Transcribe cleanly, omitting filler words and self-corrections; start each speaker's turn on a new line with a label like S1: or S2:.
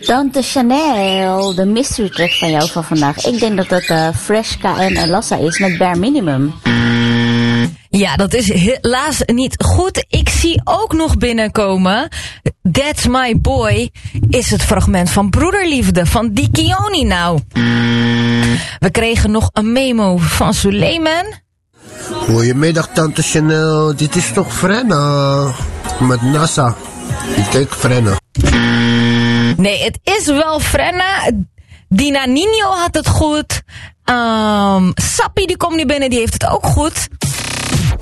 S1: Tante Chanel, de mystery track van jou van vandaag. Ik denk dat het Fresh KN en Lassa is met Bare Minimum.
S2: Ja, dat is helaas niet goed. Ik zie ook nog binnenkomen. That's My Boy is het fragment van Broederliefde van Dikioni nou. We kregen nog een memo van Suleiman.
S3: Goedemiddag Tante Chanel, dit is toch Frenna? Met NASA. Ik denk Frenna.
S2: Nee, het is wel Frenna. Dina Nino had het goed. Sappi die komt nu binnen, die heeft het ook goed.